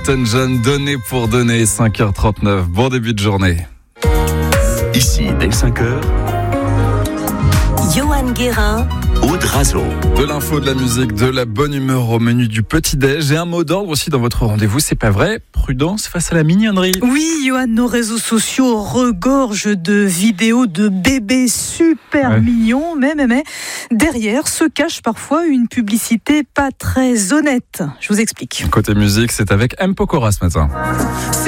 Elton John, donner pour donner, 5h39. Bon début de journée. Ici, dès 5h, Johan Guérin, Aude Razo. De l'info, de la musique, de la bonne humeur au menu du petit-déj et un mot d'ordre aussi dans votre rendez-vous, c'est pas vrai? Prudence face à la mignonnerie. Oui, Johan, nos réseaux sociaux regorgent de vidéos de bébés super mignons, mais derrière se cache parfois une publicité pas très honnête. Je vous explique. Côté musique, c'est avec M. Pokora ce matin.